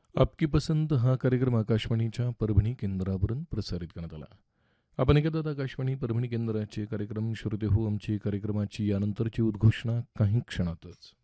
आपकी पसंत हा कार्यक्रम आकाशवाणीच्या परभणी केंद्रावरून प्रसारित करण्यात आला. आपण ऐकत आहात आकाशवाणी परभणी केंद्राचे कार्यक्रम. श्रोते हो, आमची कार्यक्रमाची यानंतरची उद्घोषणा काही क्षणातच.